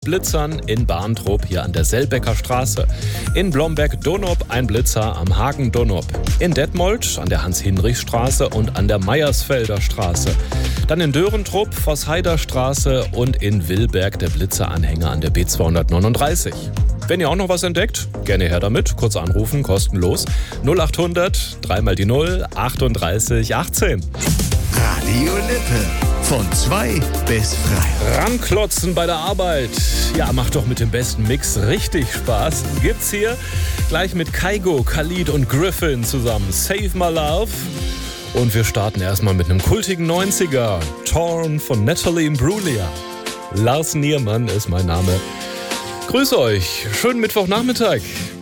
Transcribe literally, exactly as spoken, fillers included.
Blitzern in Barntrup hier an der Selbecker Straße. In Blomberg-Donop ein Blitzer am Hagen Donop. In Detmold an der Hans-Hinrichs-Straße und an der Meiersfelder Straße. Dann in Dörentrup, Vossheider Straße und in Willberg der Blitzeranhänger an der B zweihundertneununddreißig. Wenn ihr auch noch was entdeckt, gerne her damit. Kurz anrufen, kostenlos. null achthundert, dreimal die null, achtunddreißig achtzehn. Radio Lippe. Von zwei bis frei. Ranklotzen bei der Arbeit. Ja, macht doch mit dem besten Mix richtig Spaß. Gibt's hier gleich mit Kygo, Khalid und Griffin zusammen. Save My Love. Und wir starten erstmal mit einem kultigen neunziger. Torn von Natalie Imbruglia. Lars Niermann ist mein Name. Grüß euch. Schönen Mittwochnachmittag.